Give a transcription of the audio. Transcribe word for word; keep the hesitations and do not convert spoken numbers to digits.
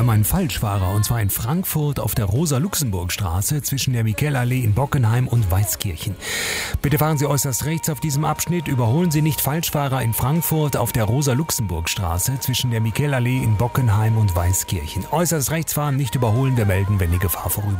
haben einen Falschfahrer und zwar in Frankfurt auf der Rosa-Luxemburg-Straße zwischen der Michelallee in Bockenheim und Weißkirchen. Bitte fahren Sie äußerst rechts auf diesem Abschnitt, überholen Sie nicht Falschfahrer in Frankfurt auf der Rosa-Luxemburg-Straße zwischen der Michelallee in Bockenheim und Weißkirchen. Äußerst rechts fahren, nicht überholen, wir melden, wenn die Gefahr vorüber